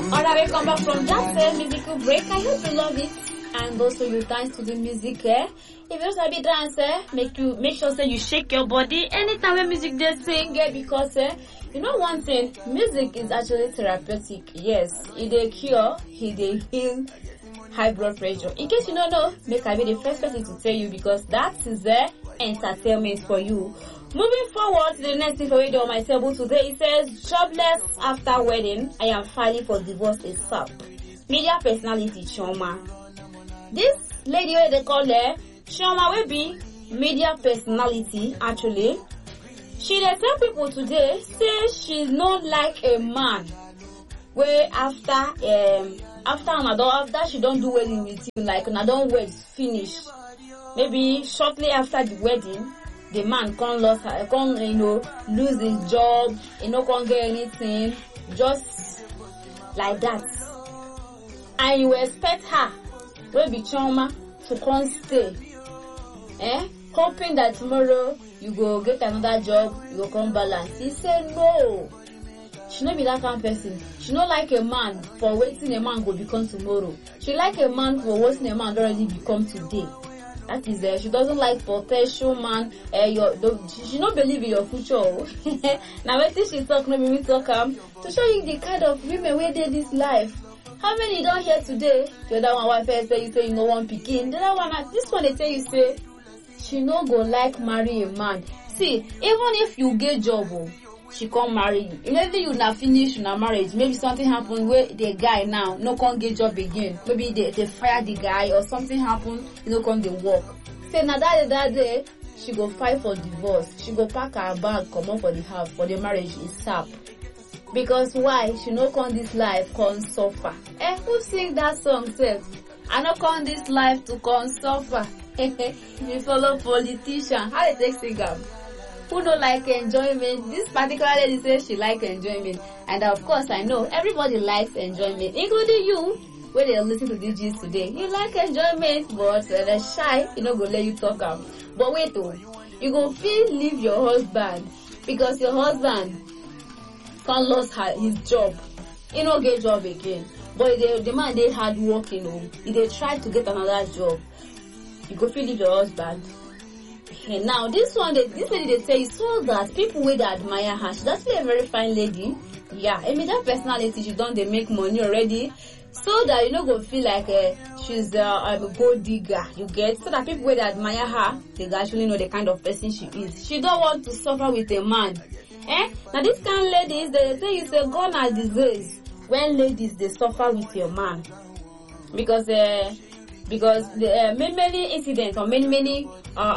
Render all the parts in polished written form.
Alright, we come back from that musical break. I hope you love it, and also you dance to the music. If you also be dance, make sure say you shake your body anytime when music they sing. Because you know one thing, music is actually therapeutic. Yes, it dey cure, it dey heal high blood pressure. In case you don't know, make I be the first person to tell you, because that is the entertainment for you. Moving forward to the next thing for radio on my table today, it says, jobless after wedding, I am filing for divorce ASAP. Media personality Chioma. This lady wey they call her Chioma will be media personality actually. She dey tell people today, say she's not like a man where after she don't do wedding with you, like una don't wed finish. Maybe shortly after the wedding, the man can't lose his job, can't get anything, just like that. And you expect her, will be Chioma, to come stay, hoping that tomorrow you go get another job, you go come balance. He said no. She not be that kind of person. She not like a man for waiting a man go become tomorrow. She like a man for waiting a man already become today. That is she doesn't like potential man. She don't believe in your future. Now when she talk, no me talk to show you the kind of women where they this life. How many you don't hear today? The other one wife say you say you no want picking. The other one, this one they tell you say she no go like marry a man. See, even if you get job, she can't marry you. Maybe you not finish your marriage. Maybe something happen where the guy now no can't get job again. Maybe they fire the guy or something happen, can't get work. Say now that day she go fight for divorce. She go pack her bag, come up for the house for the marriage is sap. Because why? She no come this life come suffer. Who sing that song self? I no come this life to come suffer. You follow politician. How they take sing am? Who don't like enjoyment? This particular lady says she like enjoyment, and of course I know everybody likes enjoyment, including you. When they listen to this gist today, you like enjoyment, but they're shy. Go let you talk am. But wait though, you go feel leave your husband because your husband can't lose his job. He no get job again. But the man they hard working. He they try to get another job. You go feel leave your husband. And now this lady they say so that people will admire her. She's actually a very fine lady. Yeah, I mean that personality, she done they make money already. So that go feel like she's a gold digger. You get, so that people will admire her, they actually know the kind of person she is. She don't want to suffer with a man. Now this kind of ladies, they say it's a gone are disease when ladies they suffer with your man. Because the many incidents or many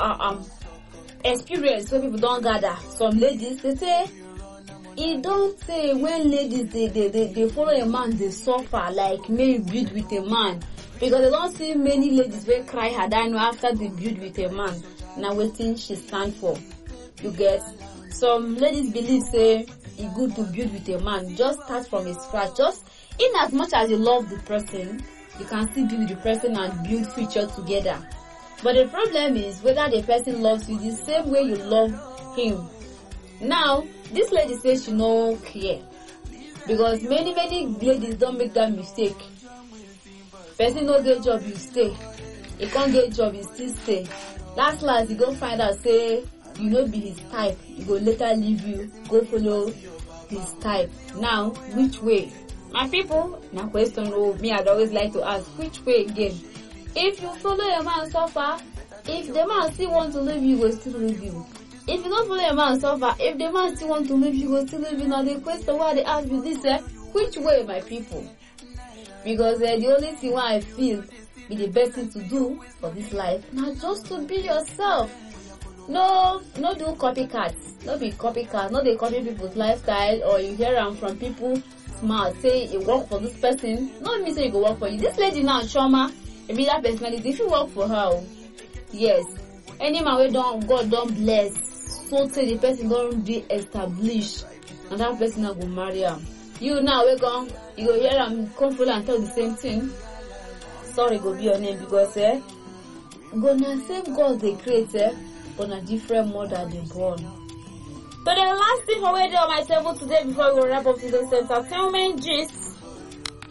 experience where people don't gather. Some ladies they say it don't say when ladies they follow a man they suffer like maybe build with a man, because they don't see many ladies will cry her down after they build with a man. Now waiting she stand for. You get, some ladies believe say it's good to build with a man. Just start from a scratch. Just in as much as you love the person, you can still be with the person and build future together. But the problem is whether the person loves you the same way you love him. Now, this lady says she no care. Because many ladies don't make that mistake. Person no get job, you stay. He can't get job, you still stay. Last you go find out, say, you know be his type. He go later leave you, go follow his type. Now, which way? My people, now question me, I'd always like to ask, which way again? If you follow a man suffer, if the man still want to leave you, he will still leave you. If you don't follow a man suffer, if the man still want to leave you, he will still leave you. Now the question why they ask you this, which way, my people? Because the only thing why I feel be the best thing to do for this life, now just to be yourself. No do copycats. No be copycats. No they copy people's lifestyle, or you hear them from people smart say you work for this person. No me say you go work for you. This lady now, Chioma, be that personality. If you work for her, yes, any man way God don't bless, so say the person don't be established, and that person now go marry him. You now you go hear them come full and tell the same thing. Sorry, go be your name, because gonna same God they create, but a different mother they born. So the last thing for where on my table today before we wrap up today's entertainment gist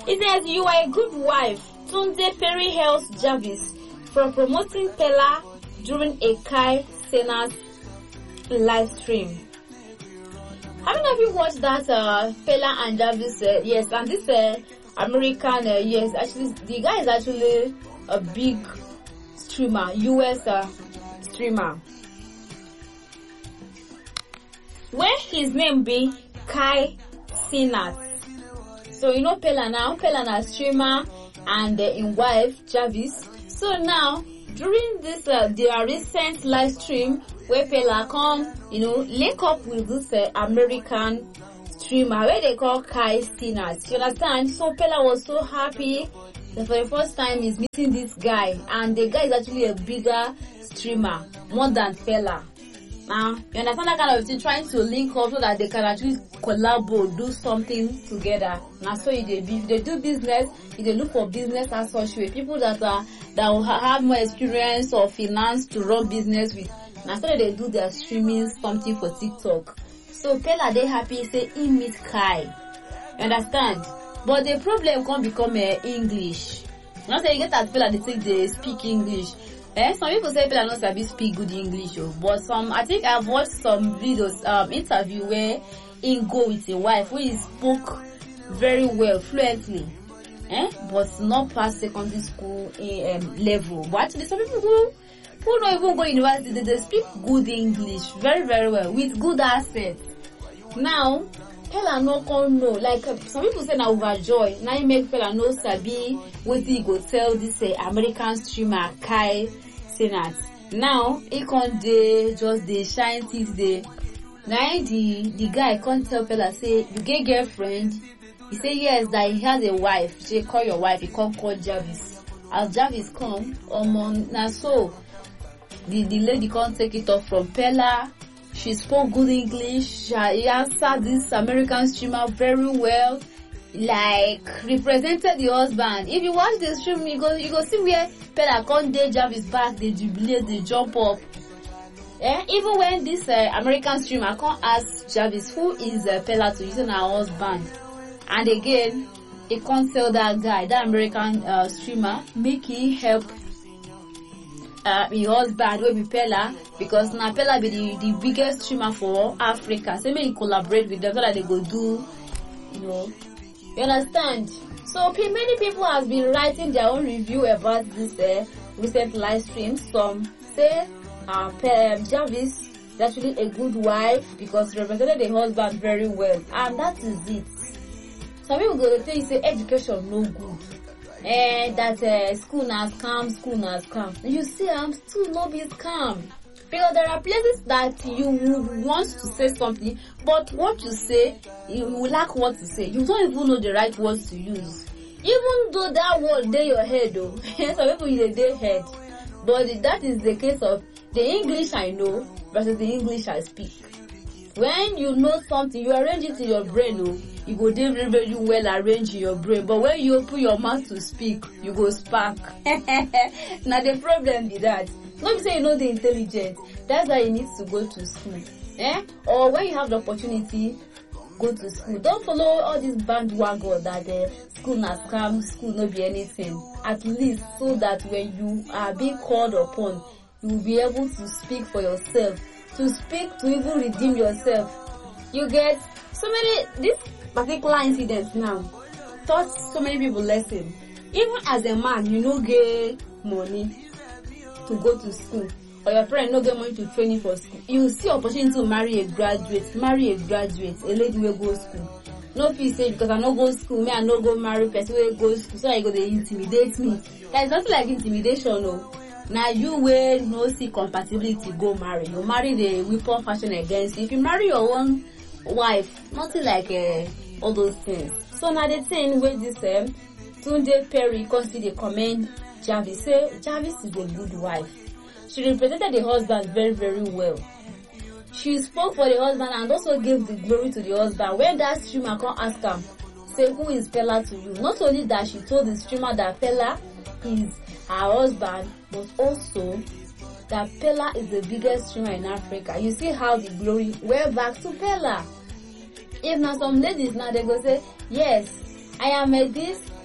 It says, "You are a good wife." Tunde Perry hails Jarvis for promoting Pella during a Kai Cenat live stream. How many of you watched that Pella and Jarvis? Yes, and this American, yes, actually, the guy is actually a big streamer, US streamer. Where his name be Kai Cenat. So you know Pella now streamer and in wife Jarvis. So now during this their recent live stream where Pella come, link up with this American streamer where they call Kai Cenat. You understand? So Pella was so happy that for the first time he's meeting this guy, and the guy is actually a bigger streamer, more than Pella. Now, you understand that kind of thing, trying to link up so that they can actually collaborate, do something together. Now, so if they do business, if they look for business associate, people that will have more experience or finance to run business with. Now, so they do their streaming something for TikTok. So Pella, they happy say he meet Kai. You understand? But the problem can't become English. Now, say you get that Pella, they speak English. Some people say Pella not sabi speak good English, but I think I've watched some videos, interview where he go with a wife who he spoke very well, fluently, but not past secondary school level. But actually, some people who don't even go university, they speak good English very, very well with good accents. Now, Pella no come know, like some people say na overjoy. Now you make Pella no sabi what he go tell this American streamer Kai Cenat. Now he can't just the shine teeth there. Now the guy can't tell Pella say you get girlfriend. He say yes, that he has a wife. She call your wife. He can't call Jarvis. As Jarvis come, now so the lady can't take it off from Pella. She spoke good English. She answered this American streamer very well, like represented the husband. If you watch the stream, you go see where Pella can't date Jarvis back, they jubilate, they jump up. Even when this American streamer can't ask Jarvis who is Pella to using her husband, and again he can't tell that guy, that American streamer, make he help his husband will be Pella, because now Pella be the biggest streamer for Africa. So maybe collaborate with them so that they go do, you understand? So many people have been writing their own review about this recent live stream. Some say Jarvis is actually a good wife because represented the husband very well, and that is it. Some people go to say education no good. That school na scam. You see, I'm still not be scam. Because there are places that you would want to say something, but what you say, you will lack what to say. You don't even know the right words to use. Even though that word dey your head, though. Some people in their head. But that is the case of the English I know versus the English I speak. When you know something, you arrange it in your brain, you go very, very well arranged in your brain. But when you open your mouth to speak, you go spark. Now the problem be that. Not say you know the intelligence. That's why you need to go to school. Or when you have the opportunity, go to school. Don't follow all this bandwagon that school na scam, school no be anything. At least so that when you are being called upon, you will be able to speak for yourself. To speak, to even redeem yourself. You get so many, this particular incident now taught so many people lesson. Even as a man, you no get money to go to school, or your friend no get money to training for school. You see opportunity to marry a graduate, a lady will go school. No feel say because I no go school, me I no go marry person will go school, so I go they intimidate me. There is nothing like intimidation, no. Now you will no see compatibility, go marry. You marry the weapon fashion against you. If you marry your own wife, nothing like all those things. So now the thing with this Tunde Perry consider comment Jarvis say Jarvis is a good wife. She represented the husband very, very well. She spoke for the husband and also gave the glory to the husband. When that streamer come ask him, say who is Pella to you? Not only that she told the streamer that Pella is her husband, but also that Pella is the biggest streamer in Africa. You see how the glory went back to Pella. If now some ladies now they go say, yes, I am a this,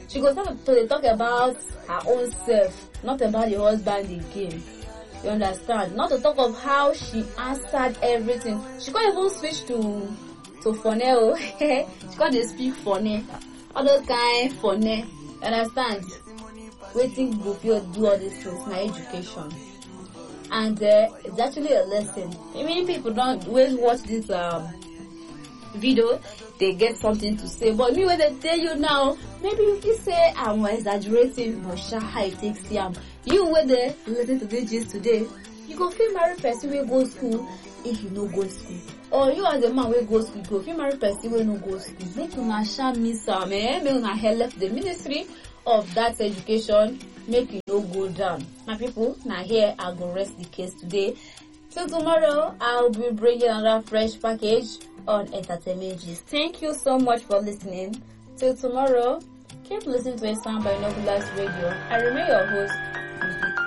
she go start to dey talk about her own self, not about the husband again. You understand? Not to talk of how she answered everything. She can't even switch to phone. She can't dey speak phone. All those kind phone. You understand? Waiting go fit do all these things na education. And it's actually a lesson. Many people don't watch this video, they get something to say. But me when they tell you now, maybe you can say I'm exaggerating, but how it takes them. You when they listen to this gist today, you go feel marry person wey go school if you no go school. Or you as a man wey go school, you go feel marry person wey no go school. Make una sha miss am, make una help the ministry of that education, make it no go down. My people, now here I go rest the case today. Till tomorrow, I'll be bringing another fresh package on Entertainment Gist. Thank you so much for listening. Till tomorrow, keep listening to a Sound Binoculars Radio. I remain your host,